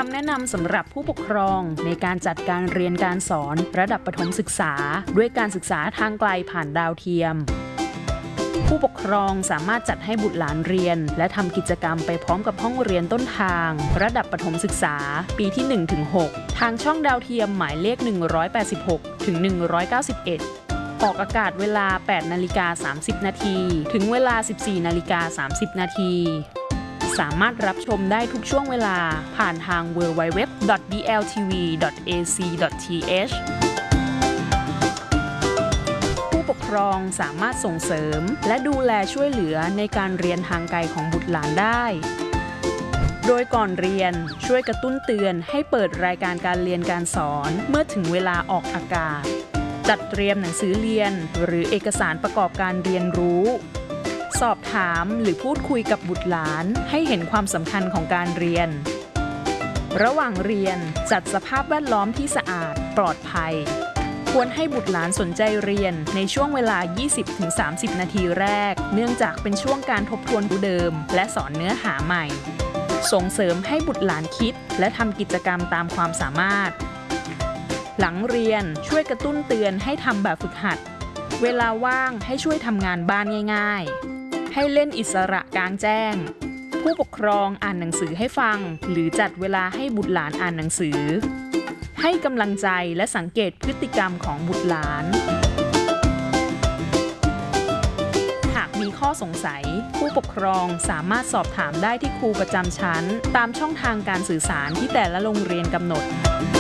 ำแนะนำสำหรับผู้ปกครองในการจัดการเรียนการสอนระดับประถมศึกษาด้วยการศึกษาทางไกลผ่านดาวเทียมผู้ปกครองสามารถจัดให้บุตรหลานเรียนและทำกิจกรรมไปพร้อมกับห้องเรียนต้นทางระดับประถมศึกษาปีที่ 1-6 ทางช่องดาวเทียมหมายเลข 186 ถึง 191 ออกอากาศเวลา 8:30 น. ถึงเวลา 14:30 น. สามารถรับชมได้ทุกช่วงเวลาผ่านทาง www.dltv.ac.th ผู้ปกครองสามารถส่งเสริมและดูแลช่วยเหลือในการเรียนทางไกลของบุตรหลานได้ โดยก่อนเรียนช่วยกระตุ้นเตือนให้เปิดรายการการเรียนการสอนเมื่อถึงเวลาออกอากาศจัดเตรียมหนังสือเรียนหรือเอกสารประกอบการเรียนรู้สอบถามหรือพูดคุยกับบุตรหลานให้เห็นความสำคัญของการเรียนระหว่างเรียนจัดสภาพแวดล้อมที่สะอาดปลอดภัยควรให้บุตรหลานสนใจเรียนในช่วงเวลา 20-30 นาทีแรกเนื่องจากเป็นช่วงการทบทวนรู้เดิมและสอนเนื้อหาใหม่ส่งเสริมให้บุตรหลานคิดและทำกิจกรรมตามความสามารถหลังเรียนช่วยกระตุ้นเตือนให้ทำแบบฝึกหัดเวลาว่างให้ช่วยทำงานบ้านง่ายๆให้เล่นอิสระกลางแจ้งผู้ปกครองอ่านหนังสือให้ฟังหรือจัดเวลาให้บุตรหลานอ่านหนังสือให้กำลังใจและสังเกตพฤติกรรมของบุตรหลานหากมีข้อสงสัยผู้ปกครองสามารถสอบถามได้ที่ครูประจำชั้นตามช่องทางการสื่อสารที่แต่ละโรงเรียนกำหนด